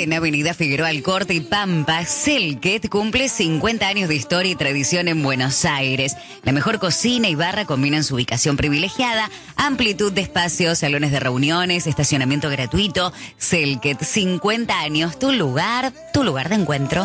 en Avenida Figueroa Alcorte y Pampa, Selket cumple 50 años de historia y tradición en Buenos Aires. La mejor cocina y barra combinan su ubicación privilegiada, amplitud de espacios, salones de reuniones, estacionamiento gratuito. Selket, 50 años, tu lugar de encuentro.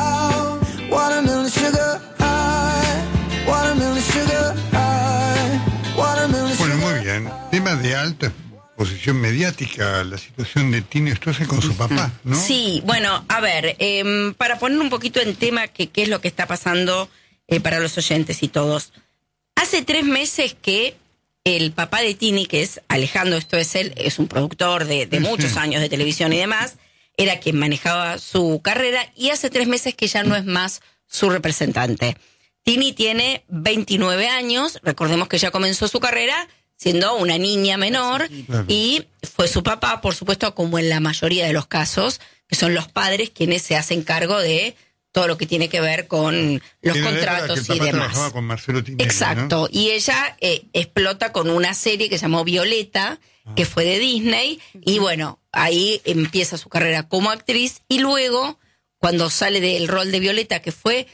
Bueno, muy bien. Tema de alta posición mediática, la situación de Tini Stoessel con su papá, ¿no? Sí, bueno, a ver, para poner un poquito en tema qué es lo que está pasando para los oyentes y todos. Hace 3 meses que el papá de Tini, que es Alejandro Stoessel, es un productor de muchos años de televisión y demás, era quien manejaba su carrera, y hace 3 meses que ya no es más su representante. Tini tiene 29 años, recordemos que ya comenzó su carrera siendo una niña menor, y fue su papá, por supuesto, como en la mayoría de los casos, que son los padres quienes se hacen cargo de todo lo que tiene que ver con los contratos que el y papá demás. Trabajaba con Marcelo Tinelli, exacto, ¿no? Y ella explota con una serie que se llamó Violeta, que fue de Disney, y bueno, ahí empieza su carrera como actriz, y luego, cuando sale del rol de Violeta, que fue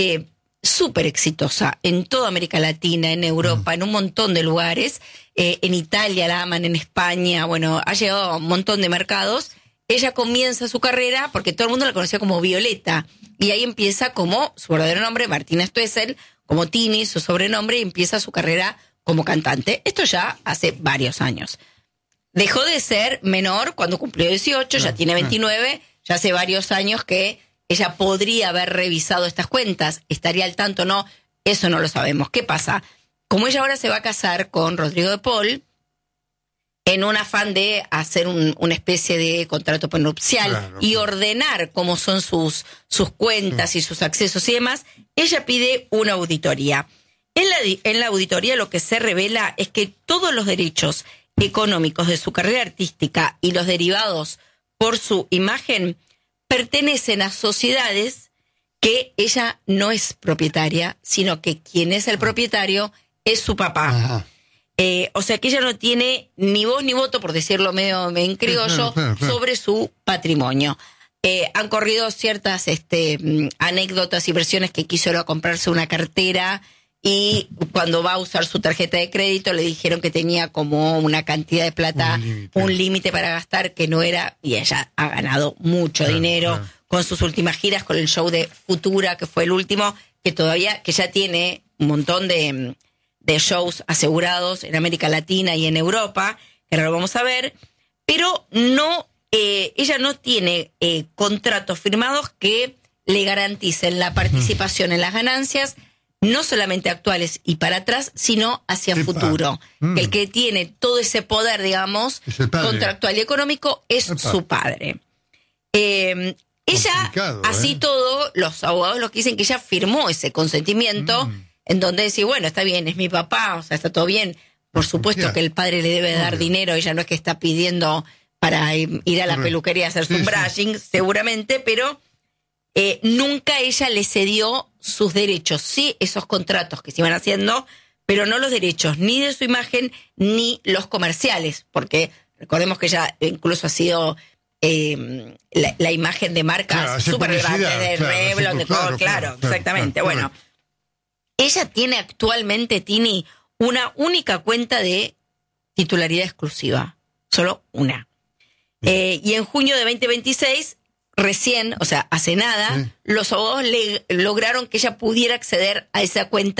súper exitosa en toda América Latina, en Europa, en un montón de lugares, en Italia la aman, en España, bueno, ha llegado a un montón de mercados. Ella comienza su carrera porque todo el mundo la conocía como Violeta, y ahí empieza como su verdadero nombre, Martina Stoessel, como Tini, su sobrenombre, y empieza su carrera como cantante. Esto ya hace varios años. Dejó de ser menor cuando cumplió 18, ya tiene 29, ya hace varios años que ella podría haber revisado estas cuentas. ¿Estaría al tanto o no? Eso no lo sabemos. ¿Qué pasa? Como ella ahora se va a casar con Rodrigo de Paul, en un afán de hacer una especie de contrato prenupcial y ordenar cómo son sus cuentas y sus accesos y demás, ella pide una auditoría. En la auditoría lo que se revela es que todos los derechos económicos de su carrera artística y los derivados por su imagen pertenecen a sociedades que ella no es propietaria, sino que quien es el propietario es su papá. O sea que ella no tiene ni voz ni voto, por decirlo medio en criollo, sobre su patrimonio. Han corrido ciertas anécdotas y versiones que quiso ir a comprarse una cartera, y cuando va a usar su tarjeta de crédito le dijeron que tenía como una cantidad de plata, un límite para gastar que no era, y ella ha ganado mucho dinero con sus últimas giras, con el show de Futura, que fue el último, que ya tiene un montón de shows asegurados en América Latina y en Europa, que ahora lo vamos a ver, pero no, ella no tiene contratos firmados que le garanticen la participación en las ganancias, no solamente actuales y para atrás, sino hacia futuro. Que el que tiene todo ese poder, digamos, contractual y económico es su padre. Ella, así todo, los abogados lo que dicen que ella firmó ese consentimiento, en donde dice, bueno, está bien, es mi papá, o sea, está todo bien. Por supuesto que el padre le debe dar dinero, ella no es que está pidiendo para ir a la peluquería a hacerse un brushing, seguramente, pero nunca ella le cedió sus derechos, sí, esos contratos que se iban haciendo, pero no los derechos ni de su imagen ni los comerciales, porque recordemos que ella incluso ha sido la imagen de marcas súper relevantes, de Revlon, de todo, exactamente. Bueno, ella tiene actualmente, Tini, una única cuenta de titularidad exclusiva, solo una. Y en junio de 2026, recién, o sea, hace nada, los abogados lograron que ella pudiera acceder a esa cuenta